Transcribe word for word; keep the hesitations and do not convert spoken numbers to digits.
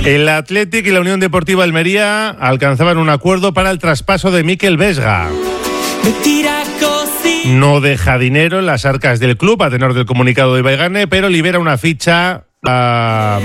El Athletic y la Unión Deportiva Almería alcanzaban un acuerdo para el traspaso de Mikel Vesga. No deja dinero en las arcas del club, a tenor del comunicado de Baigane, pero libera una ficha a